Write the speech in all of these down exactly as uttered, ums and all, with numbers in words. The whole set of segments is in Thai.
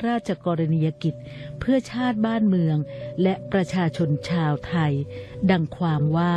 ราชกรณียกิจเพื่อชาติบ้านเมืองและประชาชนชาวไทยดังความว่า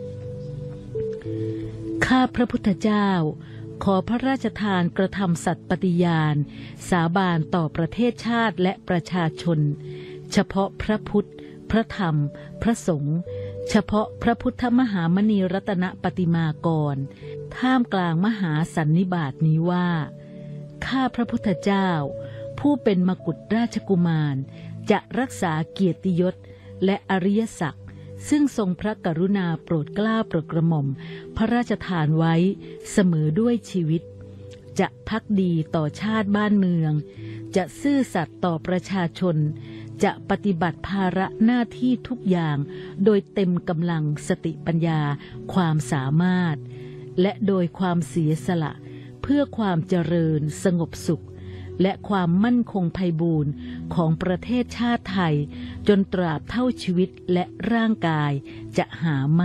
ข้าพระพุทธเจ้าขอพระราชทานกระทำสัตย์ปฏิญาณสาบานต่อประเทศชาติและประชาชนเฉพาะพระพุทธพระธรรมพระสงฆ์เฉพาะพระพุทธมหามณีรัตนปฏิมากรท่ามกลางมหาสันนิบาตนี้ว่าข้าพระพุทธเจ้าผู้เป็นมกุฎราชกุมารจะรักษาเกียรติยศและอริยศักดิ์ซึ่งทรงพระกรุณาโปรดเกล้าโปรดกระหม่อมพระราชทานไว้เสมอด้วยชีวิตจะภักดีต่อชาติบ้านเมืองจะซื่อสัตย์ต่อประชาชนจะปฏิบัติภาระหน้าที่ทุกอย่างโดยเต็มกำลังสติปัญญาความสามารถและโดยความเสียสละเพื่อความเจริญสงบสุขและความมั่นคงไพบูรย์ของประเทศชาติไทยจนตราบเท่าชีวิตและร่างกายจะหาไม่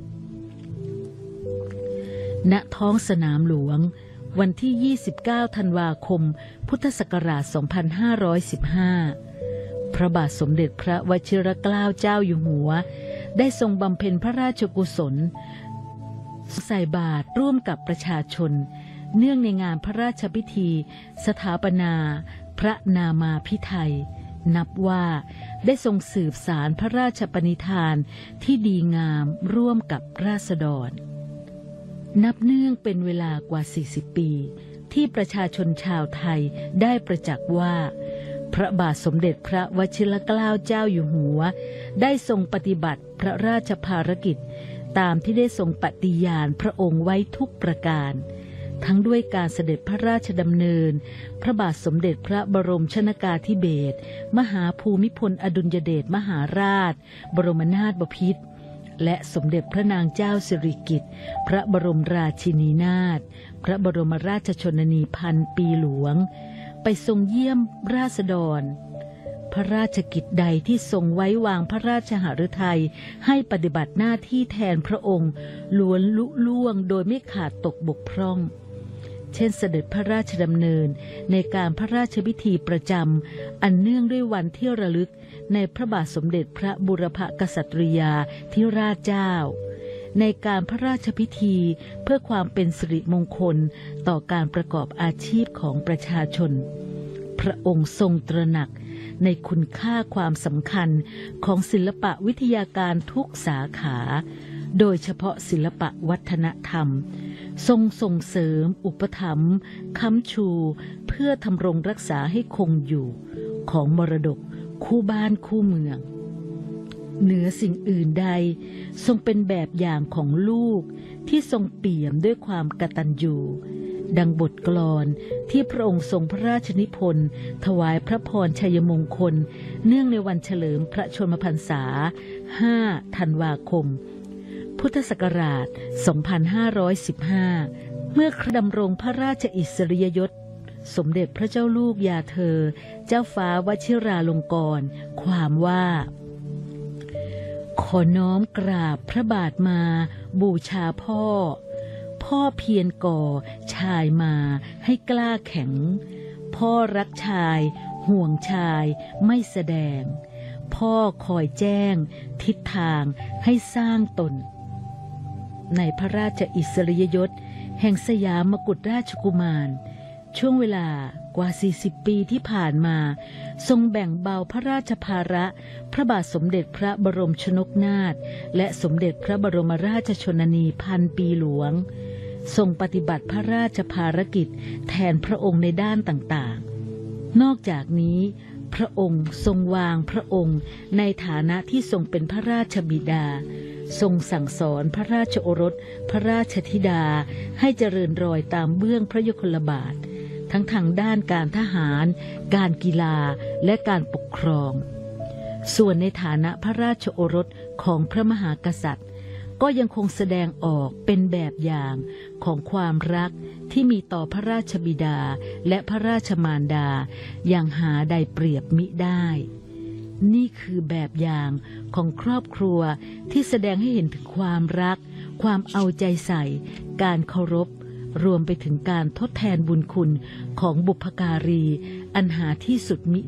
ณ ท้องสนามหลวงวันที่ ยี่สิบเก้า ธันวาคม พุทธศักราช สองพันห้าร้อยสิบห้า พระบาทสมเด็จพระวชิรเกล้าเจ้าอยู่หัวได้ทรงบำเพ็ญพระราชกุศลใส่บาตรร่วมกับประชาชนเนื่องในงานพระราชพิธีสถาปนาพระนามาภิไธยนับว่าได้ทรงสืบสารพระราชปณิธานที่ดีงามร่วมกับราษฎรนับเนื่องเป็นเวลากว่าสี่สิบปีที่ประชาชนชาวไทยได้ประจักษ์ว่าพระบาทสมเด็จพระวชิรเกล้าเจ้าอยู่หัวได้ทรงปฏิบัติพระราชภารกิจตามที่ได้ทรงปฏิญาณพระองค์ไว้ทุกประการทั้งด้วยการเสด็จพระราชดำเนินพระบาทสมเด็จพระบรมชนกาธิเบศรมหาภูมิพลอดุลยเดชมหาราชบรมนาถบพิตรและสมเด็จพระนางเจ้าสิริกิติ์พระบรมราชินีนาถพระบรมราชชนนีพันปีหลวงไปทรงเยี่ยมราษฎรพระราชกิจใดที่ทรงไว้วางพระราชหฤทัยให้ปฏิบัติหน้าที่แทนพระองค์ล้วนลุล่วงโดยไม่ขาดตกบกพร่องเช่นเสด็จพระราชดำเนินในการพระราชพิธีประจำอันเนื่องด้วยวันที่ระลึกในพระบาทสมเด็จพระบูรพกษัตริยาธิราชเจ้าในการพระราชพิธีเพื่อความเป็นสิริมงคลต่อการประกอบอาชีพของประชาชนพระองค์ทรงตระหนักในคุณค่าความสำคัญของศิลปะวิทยาการทุกสาขาโดยเฉพาะศิลปะวัฒนธรรมทรงส่งเสริมอุปถัมภ์ค้ำชูเพื่อทำรงรักษาให้คงอยู่ของมรดกคู่บ้านคู่เมืองเหนือสิ่งอื่นใดทรงเป็นแบบอย่างของลูกที่ทรงเปี่ยมด้วยความกตัญญูดังบทกลอนที่พระองค์ทรงพระราชนิพนธ์ถวายพระพรชัยมงคลเนื่องในวันเฉลิมพระชนมพรรษาห้าธันวาคมพุทธศักราช สองพันห้าร้อยสิบห้า เมื่อดำรงพระราชอิสริยยศสมเด็จพระเจ้าลูกยาเธอเจ้าฟ้าวชิราลงกรณ์ความว่าขอน้อมกราบพระบาทมาบูชาพ่อพ่อเพียรก่อชายมาให้กล้าแข็งพ่อรักชายห่วงชายไม่แสดงพ่อคอยแจ้งทิศทางให้สร้างตนในพระราชอิสริยยศแห่งสยามกุฎราชกุมารช่วงเวลากว่าสี่สิบปีที่ผ่านมาทรงแบ่งเบาพระราชภาระพระบาทสมเด็จพระบรมชนกนาถและสมเด็จพระบรมราชชนนีพันปีหลวงทรงปฏิบัติพระราชภารกิจแทนพระองค์ในด้านต่างๆนอกจากนี้พระองค์ทรงวางพระองค์ในฐานะที่ทรงเป็นพระราชบิดาทรงสั่งสอนพระราชโอรสพระราชธิดาให้เจริญรอยตามเบื้องพระยุคลบาททั้งทางด้านการทหารการกีฬาและการปกครองส่วนในฐานะพระราชโอรสของพระมหากษัตริย์ก็ยังคงแสดงออกเป็นแบบอย่างของความรักที่มีต่อพระราชบิดาและพระราชมารดาอย่างหาใดเปรียบมิได้นี่คือแบบอย่างของครอบครัวที่แสดงให้เห็นถึงความรักความเอาใจใส่การเคารพรวมไปถึงการทดแทนบุญคุณของบุพการีอันหาที่สุดมิ